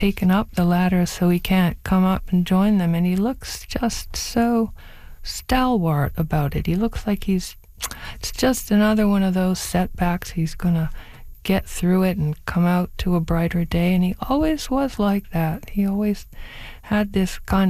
taken up the ladder so he can't come up and join them, and he looks just so stalwart about it. He looks like it's just another one of those setbacks. He's gonna get through it and come out to a brighter day, and he always was like that. He always had this kind